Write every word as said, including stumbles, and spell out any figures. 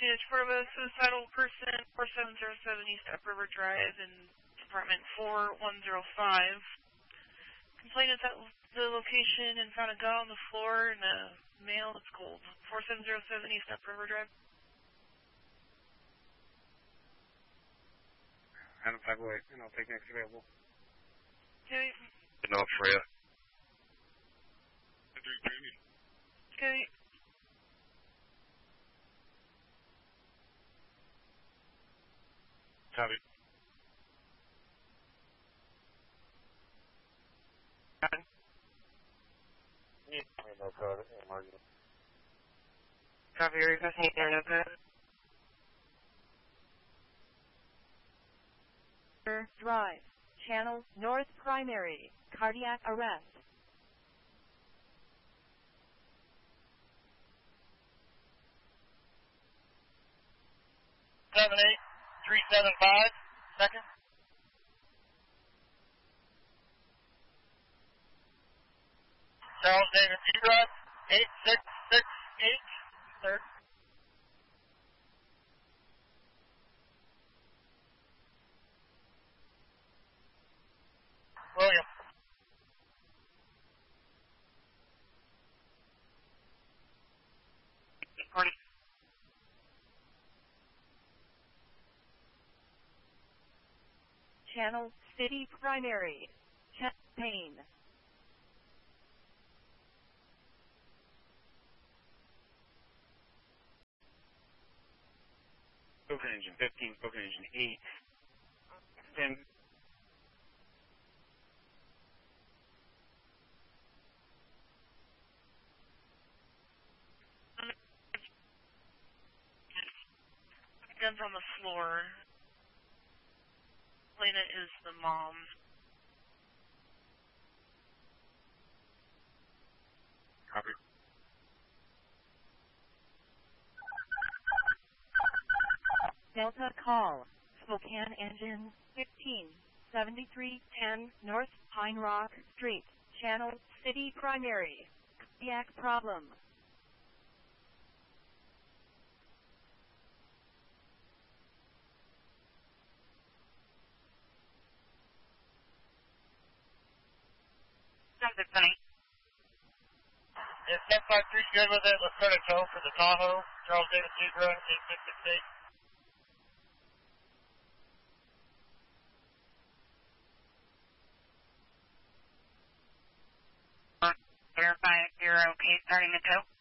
units for a suicidal person, four seven zero seven East Upriver Drive in Department four one zero five. Complainant at the location and found a gun on the floor and a male that's cold. four seven zero seven East Upriver Drive. Adam five oh eight, and I'll take next available. Okay. Enough for you. Okay. Copy. No code, emergency. Copy, are you requesting air no code? Drive, Channel North Primary, cardiac arrest. seven eight three seven five, second. Charles David Zebra, eight six six eight, third. William. Morning. Channel City Primary, Champaign. Spoken engine fifteen, spoken engine eight. Then Gun's on the floor. Complainant is the mom. copy. Delta call, Spokane engine fifteen seventy-three ten North Pine Rock Street, Channel City Primary, cardiac problem. Sounds good, Sunny. If ten five three is good with it, let's start a tow for the Tahoe. Charles David Zebra, eight six six eight. Verify if you're okay starting the tow.